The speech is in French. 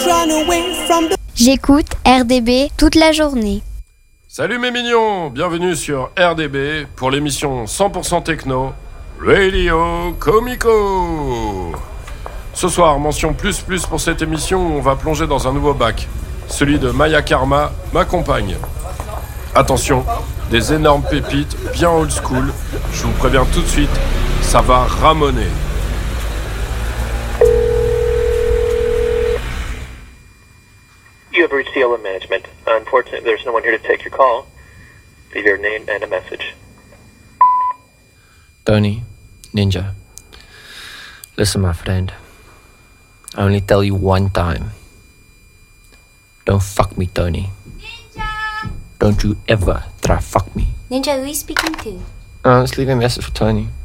J'écoute RDB toute la journée. Salut mes mignons, bienvenue sur RDB pour l'émission 100% techno, Radio Comico. Ce soir, mention plus pour cette émission où on va plonger dans un nouveau bac. Celui de Maya Karma, ma compagne. Attention, des énormes pépites bien old school. Je vous préviens tout de suite, ça va ramoner. You have reached CLM Management. Unfortunately, there's no one here to take your call. Leave your name and a message. Tony, Ninja. Listen, my friend. I only tell you one time. Don't fuck me, Tony. Ninja! Don't you ever try fuck me. Ninja, who are you speaking to? Let's leave a message for Tony.